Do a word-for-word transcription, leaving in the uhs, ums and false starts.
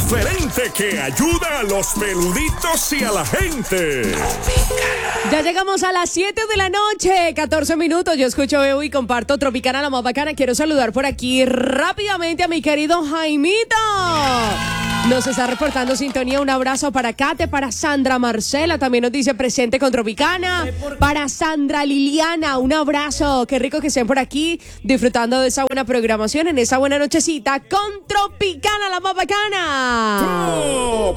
diferente que ayuda a los peluditos y a la gente. Ya llegamos a las siete de la noche, catorce minutos. Yo escucho, veo y comparto Tropicana, la más bacana. Quiero saludar por aquí rápidamente a mi querido Jaimito. Nos está reportando sintonía. Un abrazo para Kate, para Sandra Marcela. También nos dice presente con Tropicana. Para Sandra Liliana, un abrazo. Qué rico que estén por aquí disfrutando de esa buena programación en esa buena nochecita con Tropicana, la más bacana.